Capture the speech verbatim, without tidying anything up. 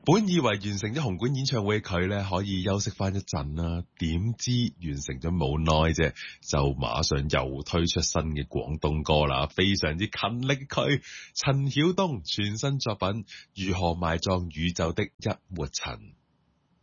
本以為完成咗紅館演唱會嘅佢咧，可以休息翻一陣啦，點知完成咗冇耐啫，就馬上又推出新嘅廣東歌啦，非常之勤力佢。陳曉東全新作品《如何埋葬宇宙的一抹塵》。